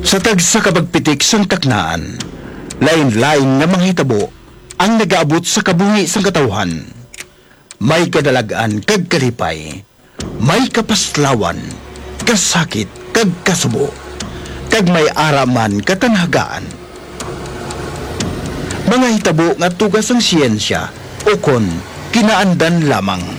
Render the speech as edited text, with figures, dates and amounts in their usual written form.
Sa tagsa kapagpitik sang taknaan, lain-lain nga mga hitabo ang nagaabot sa kabuhi sang katawhan. May kadalagan kag kalipay, may kapaslawan, kasakit kag kasubo, kag may araman katanhagaan. Mga hitabo nga tugas ang siyensya o kon kinaandan lamang.